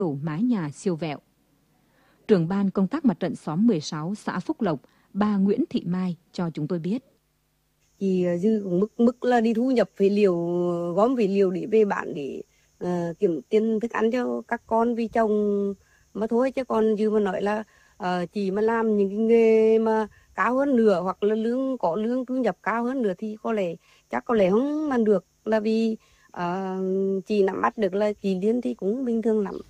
đổ mái nhà siêu vẹo. Trưởng ban công tác mặt trận xóm 16 xã Phúc Lộc, bà Nguyễn Thị Mai cho chúng tôi biết. Chỉ dư mức là đi thu nhập phế liệu, gom phế liệu để về bán để kiếm tiền thức ăn cho các con vì chồng mà thôi, chứ còn dư mà nói là chỉ mà làm những cái nghề mà cao hơn nữa hoặc là có lương thu nhập cao hơn nữa thì chắc có lẽ không làm được, là vì chị nắm bắt được là chị Liên thì cũng bình thường lắm.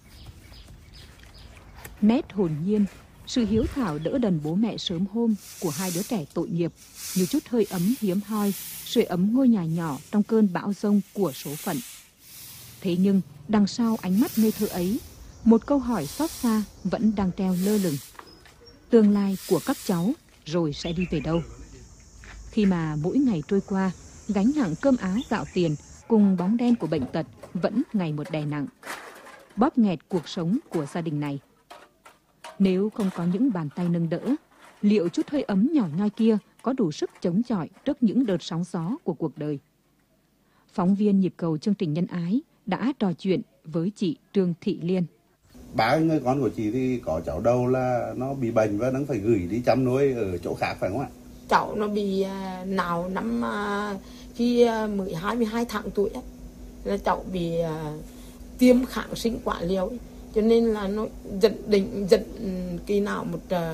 Nét hồn nhiên, sự hiếu thảo đỡ đần bố mẹ sớm hôm của hai đứa trẻ tội nghiệp như chút hơi ấm hiếm hoi, sưởi ấm ngôi nhà nhỏ trong cơn bão giông của số phận. Thế nhưng đằng sau ánh mắt ngây thơ ấy, một câu hỏi xót xa vẫn đang treo lơ lửng. Tương lai của các cháu rồi sẽ đi về đâu? Khi mà mỗi ngày trôi qua, gánh nặng cơm áo gạo tiền cùng bóng đen của bệnh tật vẫn ngày một đè nặng, bóp nghẹt cuộc sống của gia đình này. Nếu không có những bàn tay nâng đỡ, liệu chút hơi ấm nhỏ nhoi kia có đủ sức chống chọi trước những đợt sóng gió của cuộc đời? Phóng viên nhịp cầu chương trình Nhân Ái đã trò chuyện với chị Trương Thị Liên. Ba người con của chị thì có cháu đầu là nó bị bệnh và đang phải gửi đi chăm nuôi ở chỗ khác phải không ạ? Cháu nó bị nào năm khi 12 tháng tuổi ấy, là cháu bị tiêm kháng sinh quá liều ấy. Cho nên là nó giận cái nào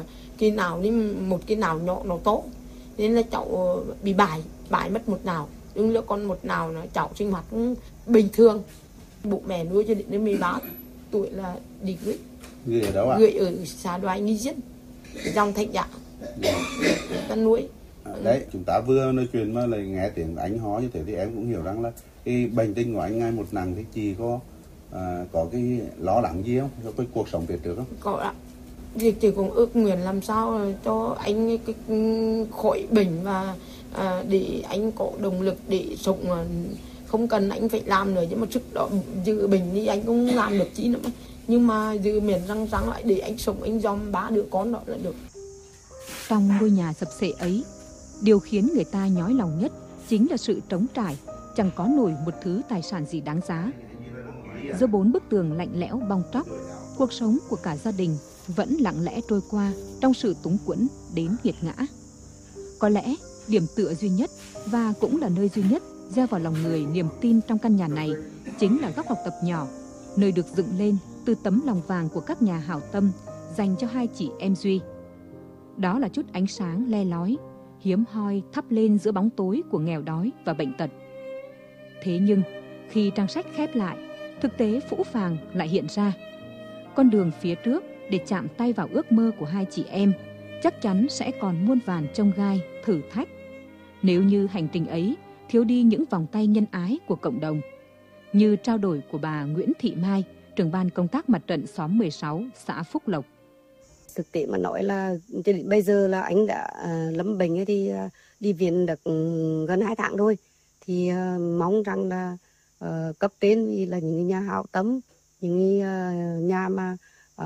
một cái nào nhỏ nó tốt, nên là cháu bị bài mất một nào, nhưng là còn một nào là cháu sinh hoạt cũng bình thường. Bố mẹ nuôi cho đến 13 tuổi là đi gửi ở đâu ạ? Gửi ở xã Đoài Nghi Diên, dòng Thạch Dạ, ta nuôi. Đấy, chúng ta vừa nói chuyện mà lại nghe tiếng anh nói như thế thì em cũng hiểu rằng là cái bệnh tình của anh ngày một nặng thì chị có cái lo lắng gì không? Cho cái cuộc sống phía trước không? Có ạ. Việc chị cũng ước nguyện làm sao cho anh cái khỏi bệnh và để anh có động lực để sống, không cần anh phải làm nữa, nhưng mà trước đó dự bệnh thì anh cũng làm được chí nữa, nhưng mà dự miền răng lại để anh sống, anh dòm 3 đứa con đó là được. Trong ngôi nhà sập xệ ấy, điều khiến người ta nhói lòng nhất chính là sự trống trải, chẳng có nổi một thứ tài sản gì đáng giá. Giữa 4 bức tường lạnh lẽo bong tróc, cuộc sống của cả gia đình vẫn lặng lẽ trôi qua trong sự túng quẫn đến nghiệt ngã. Có lẽ điểm tựa duy nhất và cũng là nơi duy nhất gieo vào lòng người niềm tin trong căn nhà này chính là góc học tập nhỏ, nơi được dựng lên từ tấm lòng vàng của các nhà hảo tâm dành cho hai chị em Duy. Đó là chút ánh sáng le lói, hiếm hoi thắp lên giữa bóng tối của nghèo đói và bệnh tật. Thế nhưng khi trang sách khép lại, thực tế phũ phàng lại hiện ra. Con đường phía trước để chạm tay vào ước mơ của hai chị em chắc chắn sẽ còn muôn vàn chông gai, thử thách. Nếu như hành trình ấy thiếu đi những vòng tay nhân ái của cộng đồng, như trao đổi của bà Nguyễn Thị Mai, trưởng ban công tác mặt trận xóm 16 xã Phúc Lộc. Thực tế mà nói là bây giờ là anh đã lâm bệnh thì đi viện được gần 2 tháng thôi, thì mong rằng là cấp trên vì là những nhà hảo tâm, những nhà mà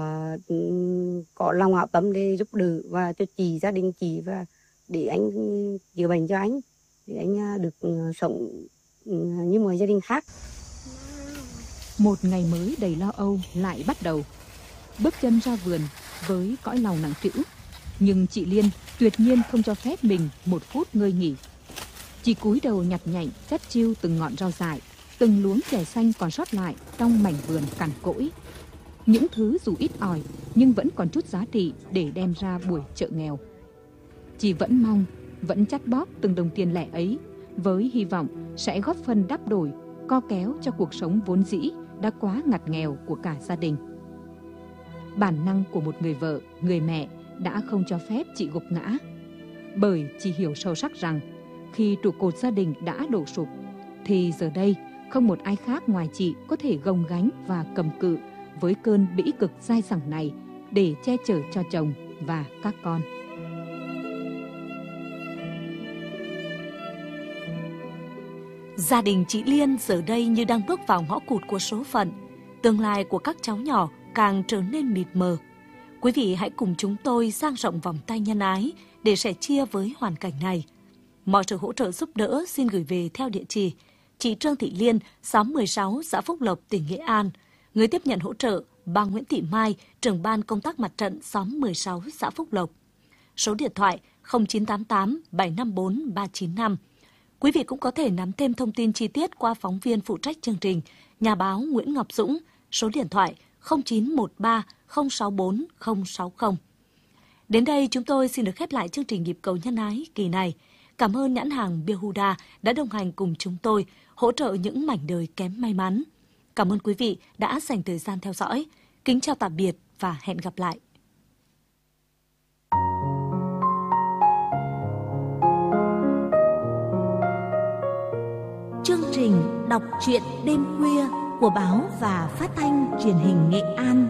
có lòng hảo tâm để giúp đỡ và cho chị, gia đình chị, và để anh chữa bệnh cho anh, để anh được sống như mọi gia đình khác. Một ngày mới đầy lo âu lại bắt đầu. Bước chân ra vườn với cõi lòng nặng trĩu, nhưng chị Liên tuyệt nhiên không cho phép mình một phút ngơi nghỉ. Chị cúi đầu nhặt nhạnh chắt chiu từng ngọn rau dại, từng luống chè xanh còn sót lại trong mảnh vườn cằn cỗi. Những thứ dù ít ỏi nhưng vẫn còn chút giá trị để đem ra buổi chợ nghèo. Chị vẫn mong, vẫn chắt bóp từng đồng tiền lẻ ấy với hy vọng sẽ góp phần đắp đổi, co kéo cho cuộc sống vốn dĩ đã quá ngặt nghèo của cả gia đình. Bản năng của một người vợ, người mẹ đã không cho phép chị gục ngã. Bởi chị hiểu sâu sắc rằng khi trụ cột gia đình đã đổ sụp thì giờ đây không một ai khác ngoài chị có thể gồng gánh và cầm cự với cơn bĩ cực dai dẳng này để che chở cho chồng và các con. Gia đình chị Liên giờ đây như đang bước vào ngõ cụt của số phận. Tương lai của các cháu nhỏ càng trở nên mịt mờ. Quý vị hãy cùng chúng tôi dang rộng vòng tay nhân ái để sẻ chia với hoàn cảnh này. Mọi sự hỗ trợ giúp đỡ xin gửi về theo địa chỉ chị Trương Thị Liên, xóm 16, xã Phúc Lộc, tỉnh Nghệ An. Người tiếp nhận hỗ trợ bà Nguyễn Thị Mai, trưởng ban công tác mặt trận xóm 16 xã Phúc Lộc. Số điện thoại 0988 754 395. Quý vị cũng có thể nắm thêm thông tin chi tiết qua phóng viên phụ trách chương trình, nhà báo Nguyễn Ngọc Dũng, số điện thoại 0913 064 060. Đến đây chúng tôi xin được khép lại chương trình Nhịp cầu nhân ái kỳ này. Cảm ơn nhãn hàng Bia Huda đã đồng hành cùng chúng tôi, hỗ trợ những mảnh đời kém may mắn. Cảm ơn quý vị đã dành thời gian theo dõi. Kính chào tạm biệt và hẹn gặp lại. Chương trình đọc truyện đêm khuya của báo và phát thanh truyền hình Nghệ An.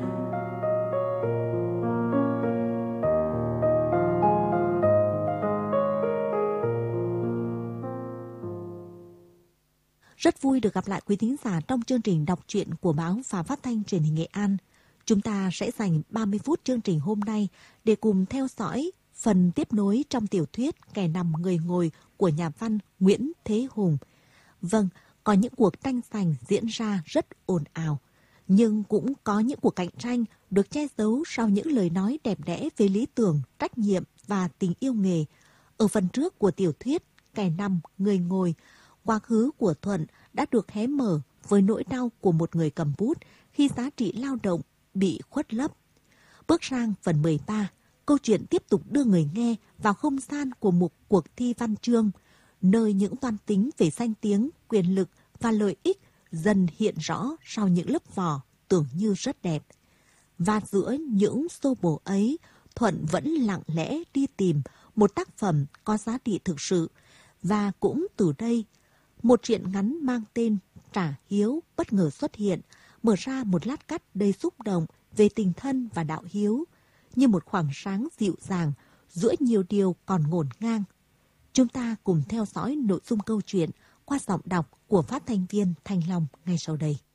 Rất vui được gặp lại quý thính giả trong chương trình đọc truyện của báo và phát thanh truyền hình Nghệ An. Chúng ta sẽ dành 30 phút chương trình hôm nay để cùng theo dõi phần tiếp nối trong tiểu thuyết Kẻ nằm người ngồi của nhà văn Nguyễn Thế Hùng. Vâng, có những cuộc tranh giành diễn ra rất ồn ào, nhưng cũng có những cuộc cạnh tranh được che giấu sau những lời nói đẹp đẽ về lý tưởng, trách nhiệm và tình yêu nghề. Ở phần trước của tiểu thuyết Kẻ nằm người ngồi, quá khứ của Thuận đã được hé mở với nỗi đau của một người cầm bút khi giá trị lao động bị khuất lấp. Bước sang phần 13, câu chuyện tiếp tục đưa người nghe vào không gian của một cuộc thi văn chương, nơi những toan tính về danh tiếng, quyền lực và lợi ích dần hiện rõ sau những lớp vỏ tưởng như rất đẹp. Và giữa những xô bồ ấy, Thuận vẫn lặng lẽ đi tìm một tác phẩm có giá trị thực sự. Và cũng từ đây, một truyện ngắn mang tên Trả Hiếu bất ngờ xuất hiện, mở ra một lát cắt đầy xúc động về tình thân và đạo hiếu, như một khoảng sáng dịu dàng giữa nhiều điều còn ngổn ngang. Chúng ta cùng theo dõi nội dung câu chuyện qua giọng đọc của phát thanh viên Thanh Long ngay sau đây.